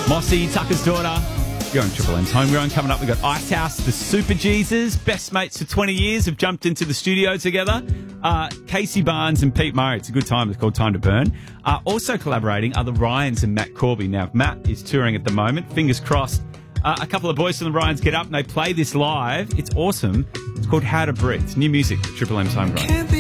Mossy, Tucker's daughter. You're on Triple M's Homegrown. Coming up, we've got Icehouse, the Super Jesus, best mates for 20 years, have jumped into the studio together. Casey Barnes and Pete Murray. It's a good time. It's called Time to Burn. Also collaborating are the Ryans and Matt Corby. Now, Matt is touring at the moment. Fingers crossed. A couple of boys from the Ryans get up and they play this live. It's awesome. It's called How to Breathe. It's new music, Triple M's Homegrown.